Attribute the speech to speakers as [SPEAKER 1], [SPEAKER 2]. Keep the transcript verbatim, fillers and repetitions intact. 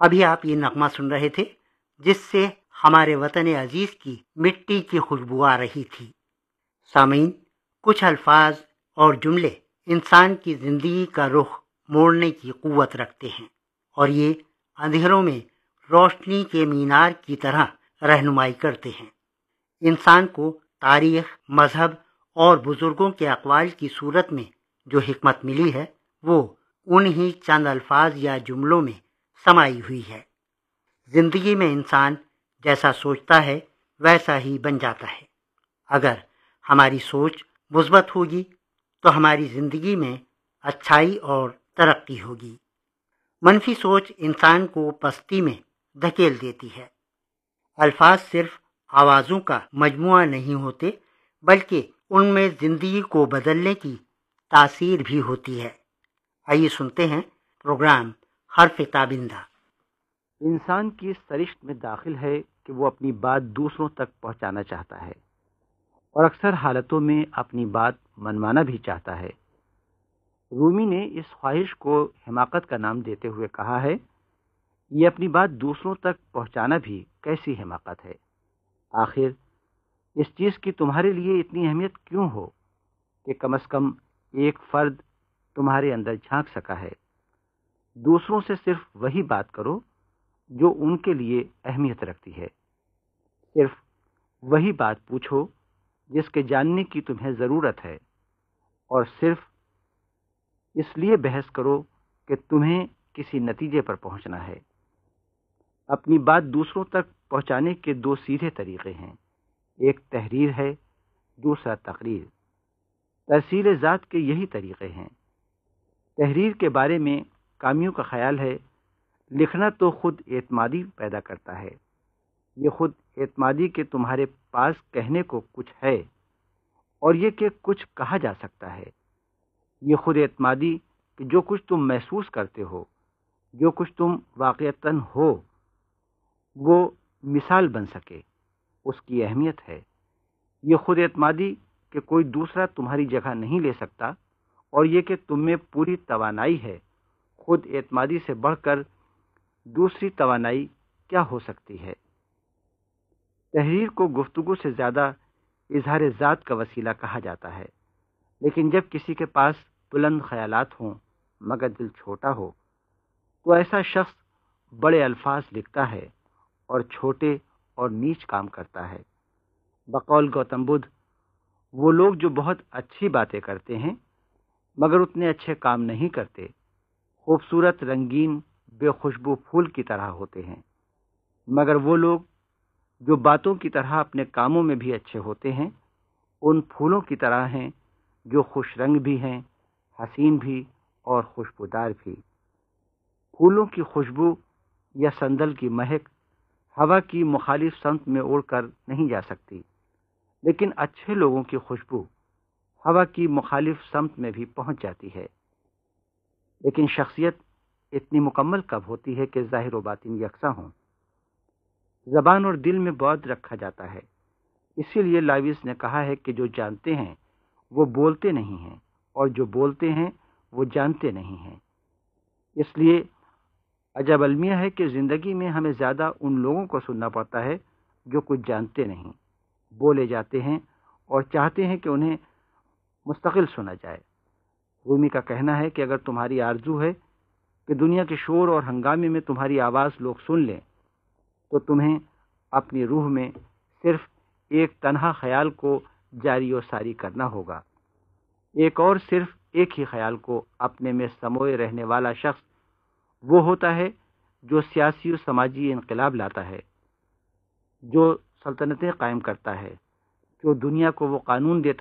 [SPEAKER 1] ابھی آپ یہ نغمہ سن رہے تھے جس سے ہمارے وطن عزیز کی مٹی کی خوشبو آ رہی تھی۔ سامعین، کچھ الفاظ اور جملے انسان کی زندگی کا رخ موڑنے کی قوت رکھتے ہیں اور یہ اندھیروں میں روشنی کے مینار کی طرح رہنمائی کرتے ہیں۔ انسان کو تاریخ، مذہب اور بزرگوں کے اقوال کی صورت میں جو حکمت ملی ہے وہ انہی چند الفاظ یا جملوں میں سمائی ہوئی ہے۔ زندگی میں انسان جیسا سوچتا ہے ویسا ہی بن جاتا ہے۔ اگر ہماری سوچ مثبت ہوگی تو ہماری زندگی میں اچھائی اور ترقی ہوگی۔ منفی سوچ انسان کو پستی میں دھکیل دیتی ہے۔ الفاظ صرف آوازوں کا مجموعہ نہیں ہوتے بلکہ ان میں زندگی کو بدلنے کی تاثیر بھی ہوتی ہے۔ آئیے سنتے ہیں پروگرام حرف تابندہ۔
[SPEAKER 2] انسان کی سرشت میں داخل ہے کہ وہ اپنی بات دوسروں تک پہنچانا چاہتا ہے اور اکثر حالتوں میں اپنی بات منوانا بھی چاہتا ہے۔ رومی نے اس خواہش کو حماقت کا نام دیتے ہوئے کہا ہے، یہ اپنی بات دوسروں تک پہنچانا بھی کیسی حماقت ہے۔ آخر اس چیز کی تمہارے لیے اتنی اہمیت کیوں ہو کہ کم از کم ایک فرد تمہارے اندر جھانک سکا ہے۔ دوسروں سے صرف وہی بات کرو جو ان کے لیے اہمیت رکھتی ہے۔ صرف وہی بات پوچھو جس کے جاننے کی تمہیں ضرورت ہے، اور صرف اس لیے بحث کرو کہ تمہیں کسی نتیجے پر پہنچنا ہے۔ اپنی بات دوسروں تک پہنچانے کے دو سیدھے طریقے ہیں، ایک تحریر ہے، دوسرا تقریر۔ ترسیل ذات کے یہی طریقے ہیں۔ تحریر کے بارے میں کامیوں کا خیال ہے، لکھنا تو خود اعتمادی پیدا کرتا ہے۔ یہ خود اعتمادی کہ تمہارے پاس کہنے کو کچھ ہے اور یہ کہ کچھ کہا جا سکتا ہے۔ یہ خود اعتمادی کہ جو کچھ تم محسوس کرتے ہو، جو کچھ تم واقعتاً ہو، وہ مثال بن سکے، اس کی اہمیت ہے۔ یہ خود اعتمادی کہ کوئی دوسرا تمہاری جگہ نہیں لے سکتا، اور یہ کہ تم میں پوری توانائی ہے۔ خود اعتمادی سے بڑھ کر دوسری توانائی کیا ہو سکتی ہے؟ تحریر کو گفتگو سے زیادہ اظہار ذات کا وسیلہ کہا جاتا ہے، لیکن جب کسی کے پاس بلند خیالات ہوں مگر دل چھوٹا ہو تو ایسا شخص بڑے الفاظ لکھتا ہے اور چھوٹے اور نیچ کام کرتا ہے۔ بقول گوتم بدھ، وہ لوگ جو بہت اچھی باتیں کرتے ہیں مگر اتنے اچھے کام نہیں کرتے، خوبصورت، رنگین، بے خوشبو پھول کی طرح ہوتے ہیں، مگر وہ لوگ جو باتوں کی طرح اپنے کاموں میں بھی اچھے ہوتے ہیں ان پھولوں کی طرح ہیں جو خوش رنگ بھی ہیں، حسین بھی اور خوشبودار بھی۔ پھولوں کی خوشبو یا سندل کی مہک ہوا کی مخالف سمت میں اڑ کر نہیں جا سکتی، لیکن اچھے لوگوں کی خوشبو ہوا کی مخالف سمت میں بھی پہنچ جاتی ہے۔ لیکن شخصیت اتنی مکمل کب ہوتی ہے کہ ظاہر و باطن یکساں ہوں؟ زبان اور دل میں بعد رکھا جاتا ہے۔ اسی لیے لاویس نے کہا ہے کہ جو جانتے ہیں وہ بولتے نہیں ہیں، اور جو بولتے ہیں وہ جانتے نہیں ہیں۔ اس لیے عجب المیہ ہے کہ زندگی میں ہمیں زیادہ ان لوگوں کو سننا پڑتا ہے جو کچھ جانتے نہیں، بولے جاتے ہیں اور چاہتے ہیں کہ انہیں مستقل سنا جائے۔ رومی کا کہنا ہے کہ اگر تمہاری آرزو ہے کہ دنیا کے شور اور ہنگامے میں تمہاری آواز لوگ سن لیں تو تمہیں اپنی روح میں صرف ایک تنہا خیال کو جاری و ساری کرنا ہوگا۔ ایک اور صرف ایک ہی خیال کو اپنے میں سموئے رہنے والا شخص وہ ہوتا ہے جو سیاسی و سماجی انقلاب لاتا ہے، جو سلطنتیں قائم کرتا ہے، جو دنیا کو وہ قانون دیتا